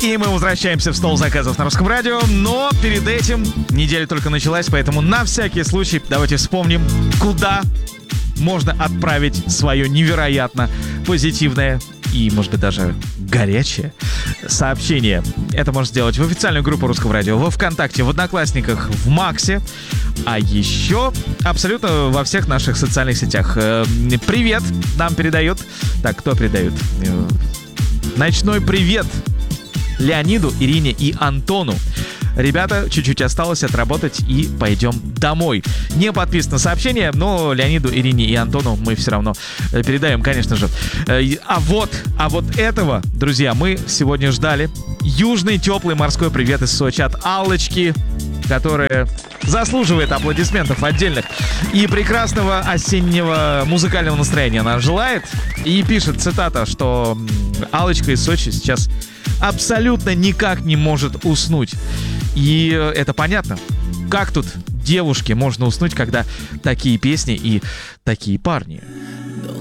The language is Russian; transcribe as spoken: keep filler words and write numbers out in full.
И мы возвращаемся в стол заказов на Русском радио. Но перед этим неделя только началась, поэтому на всякий случай давайте вспомним, куда можно отправить свое невероятно позитивное и, может быть, даже горячее сообщение. Это можно сделать в официальную группу Русского радио, во ВКонтакте, в Одноклассниках, в Максе, а еще абсолютно во всех наших социальных сетях. Привет нам передают. Так, кто передает? Ночной привет Леониду, Ирине и Антону. Ребята, чуть-чуть осталось отработать и пойдем домой. Не подписано сообщение, но Леониду, Ирине и Антону мы все равно передаем, конечно же. А вот, а вот этого, друзья, мы сегодня ждали. Южный теплый морской привет из Сочи от Аллочки, которая заслуживает аплодисментов отдельных. И прекрасного осеннего музыкального настроения она желает. И пишет, цитата, что Аллочка из Сочи сейчас абсолютно никак не может уснуть. И это понятно. Как тут девушке можно уснуть, когда такие песни и такие парни?